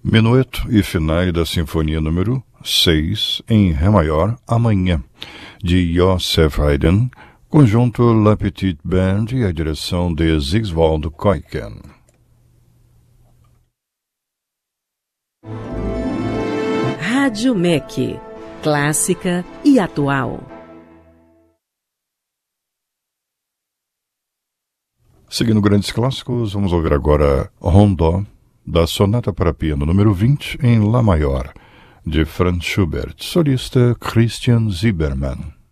Minueto e finais da Sinfonia número 6, em Ré maior, Amanhã, de Joseph Haydn, conjunto La Petite Band e a direção de Sigvald Kuijken. Rádio MEC, clássica e atual. Seguindo grandes clássicos, vamos ouvir agora Rondó, da Sonata para Piano número 20, em Lá maior, de Franz Schubert, solista Christian Zimmermann.